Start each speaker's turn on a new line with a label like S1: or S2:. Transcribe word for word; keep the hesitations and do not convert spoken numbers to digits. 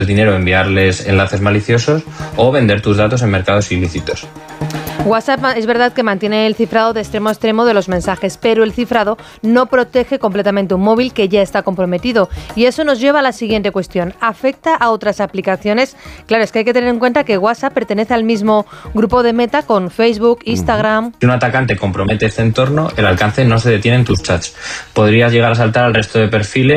S1: dinero, enviarles enlaces maliciosos o vender tus datos en mercados ilícitos.
S2: WhatsApp es verdad que mantiene el cifrado de extremo a extremo de los mensajes, pero el cifrado no protege completamente un móvil que ya está comprometido. Y eso nos lleva a la siguiente cuestión. ¿Afecta a otras aplicaciones? Claro, es que hay que tener en cuenta que WhatsApp pertenece al mismo grupo de Meta con Facebook, Instagram.
S1: Si un atacante compromete este entorno, el alcance no se detiene en tus chats. Podrías llegar a saltar al resto de perfiles